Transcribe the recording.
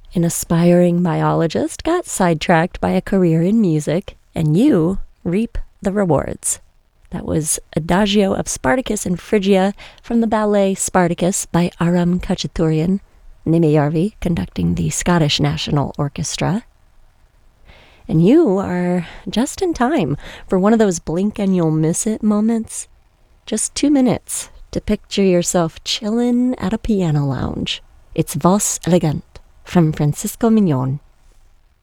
An aspiring biologist got sidetracked by a career in music, and you reap the rewards. That was Adagio of Spartacus and Phrygia from the ballet Spartacus by Aram Khachaturian, Nimeyarvi conducting the Scottish National Orchestra. And you are just in time for one of those blink and you'll miss it moments. Just 2 minutes to picture yourself chillin' at a piano lounge. It's Vos Elegant from Francisco Mignon.